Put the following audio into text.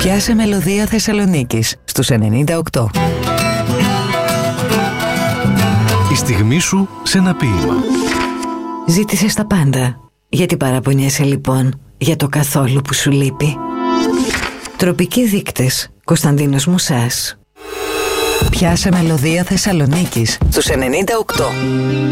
Πιάσε μελωδία Θεσσαλονίκης στους 98. Η στιγμή σου σε ένα ποίημα. Ζήτησες τα πάντα. Γιατί παραπονιέσαι λοιπόν για το καθόλου που σου λείπει? Τροπικοί δείκτες, Κωνσταντίνος Μουσάς. Πιάσε μελωδία Θεσσαλονίκης στους 98.